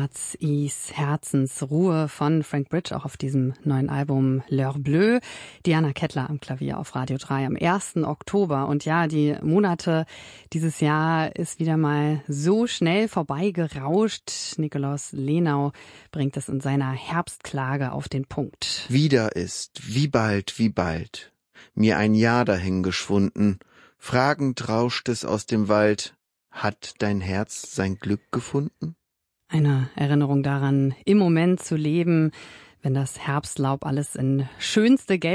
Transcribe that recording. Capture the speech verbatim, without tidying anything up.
Herz is Herzensruhe von Frank Bridge, auch auf diesem neuen Album L'Heure Bleue. Diana Kettler am Klavier auf Radio drei am ersten Oktober. Und ja, die Monate dieses Jahr ist wieder mal so schnell vorbeigerauscht. Nikolaus Lenau bringt es in seiner Herbstklage auf den Punkt. Wieder ist, wie bald, wie bald, mir ein Jahr dahingeschwunden. Fragend rauscht es aus dem Wald. Hat dein Herz sein Glück gefunden? Eine Erinnerung daran, im Moment zu leben, wenn das Herbstlaub alles in schönste Gelb